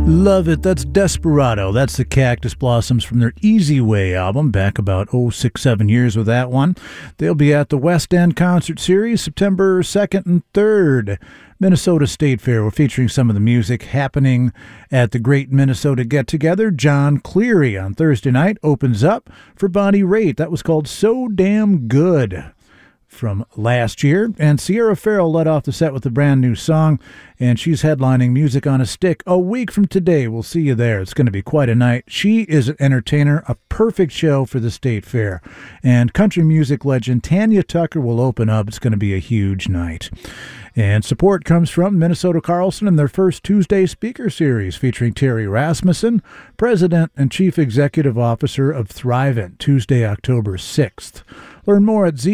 Love it. That's Desperado. That's the Cactus Blossoms from their Easy Way album, back about 6-7 years with that one. They'll be at the West End Concert Series September 2nd and 3rd. Minnesota State Fair. We're featuring some of the music happening at the Great Minnesota Get-Together. John Cleary on Thursday night opens up for Bonnie Raitt. That was called So Damn Good from last year. And Sierra Farrell led off the set with a brand new song, and she's headlining Music on a Stick a week from today. We'll see you there. It's going to be quite a night. She is an entertainer, a perfect show for the State Fair. And country music legend Tanya Tucker will open up. It's going to be a huge night. And support comes from Minnesota Carlson and their first Tuesday speaker series featuring Terry Rasmussen, President and Chief Executive Officer of Thrivent, Tuesday, October 6th. Learn more at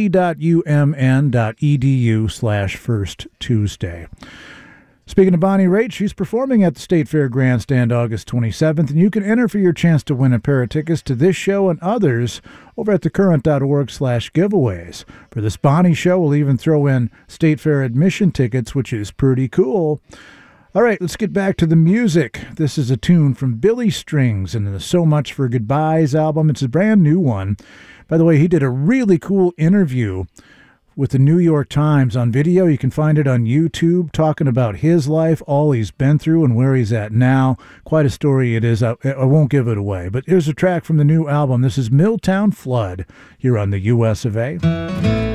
z.umn.edu/First Tuesday. Speaking of Bonnie Raitt, she's performing at the State Fair Grandstand August 27th, and you can enter for your chance to win a pair of tickets to this show and others over at thecurrent.org/giveaways. For this Bonnie show, we'll even throw in State Fair admission tickets, which is pretty cool. All right, let's get back to the music. This is a tune from Billy Strings and the So Much for Goodbyes album. It's a brand new one. By the way, he did a really cool interview with the New York Times on video. You can find it on YouTube, talking about his life, all he's been through, and where he's at now. Quite a story it is. I won't give it away, but here's a track from the new album. This is Milltown Flood here on the US of A.